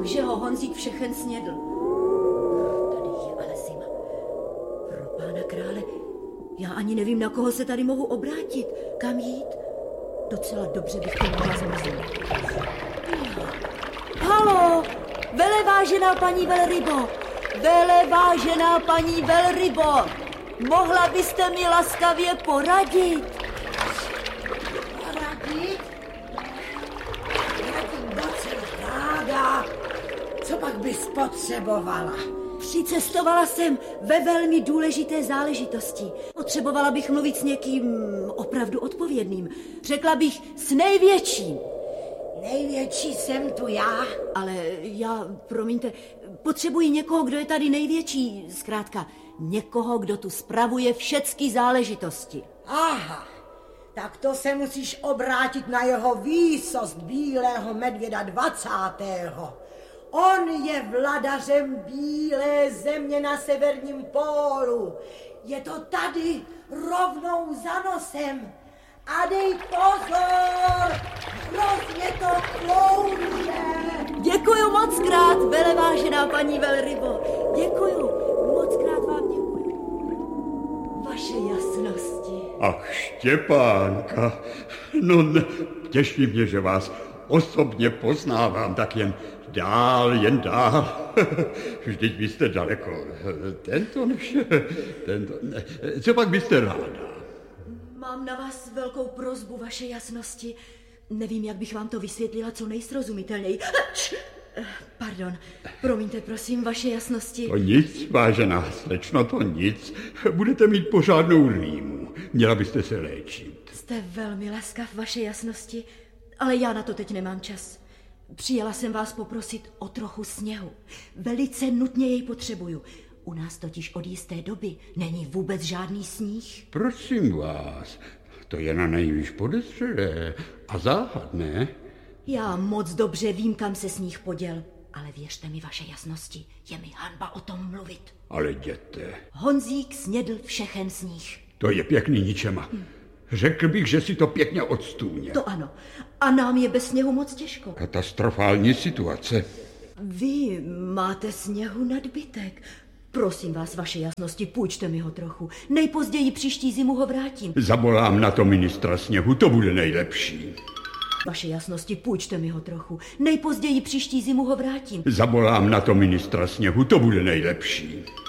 Takže ho Honzík všechen snědl. Tady je ale zima. Pro pána krále, já ani nevím, na koho se tady mohu obrátit. Kam jít? Docela dobře bych to mohla zmrznout. Halo! Velevážená paní velrybo! Velevážená paní velrybo! Mohla byste mi laskavě poradit? Poradit? Já tím docela ráda. Co pak bys potřebovala? Přicestovala jsem ve velmi důležité záležitosti. Potřebovala bych mluvit s někým opravdu odpovědným. Řekla bych s největším. Největší jsem tu já. Ale já, promiňte, potřebuji někoho, kdo je tady největší. Zkrátka, někoho, kdo tu spravuje všechny záležitosti. Aha, tak to se musíš obrátit na jeho výsost bílého medvěda 20. On je vladařem bílé země na severním pólu. Je to tady, rovnou za nosem. A dej pozor, hrozně to klouže. Děkuju moc krát, velevážená paní velrybo. Děkuju, moc krát vám děkuju. Vaše jasnosti. Ach, Štěpánka, no ne, těší mě, že vás osobně poznávám, tak jen dál. Vždyť vy jste daleko. Co pak byste ráda? Mám na vás velkou prosbu, vaše jasnosti. Nevím, jak bych vám to vysvětlila co nejsrozumitelněji. Pardon, promiňte, prosím, vaše jasnosti. To nic, vážená slečno, to nic. Budete mít pořádnou rýmu. Měla byste se léčit. Jste velmi laskav, vaše jasnosti, ale já na to teď nemám čas. Přijela jsem vás poprosit o trochu sněhu. Velice nutně jej potřebuju. U nás totiž od jisté doby není vůbec žádný sníh. Prosím vás, to je na nejvíc podezřelé a záhadné. Já moc dobře vím, kam se sníh poděl, ale věřte mi, vaše jasnosti, je mi hanba o tom mluvit. Ale jděte. Honzík snědl všechen sníh. To je pěkný ničema. Řekl bych, že si to pěkně odstůně. To ano. A nám je bez sněhu moc těžko. Katastrofální situace. Vy máte sněhu nadbytek. Prosím vás, vaše jasnosti, půjčte mi ho trochu. Nejpozději příští zimu ho vrátím. Zavolám na to ministra sněhu, to bude nejlepší. Vaše jasnosti, půjčte mi ho trochu. Nejpozději příští zimu ho vrátím. Zavolám na to ministra sněhu, to bude nejlepší.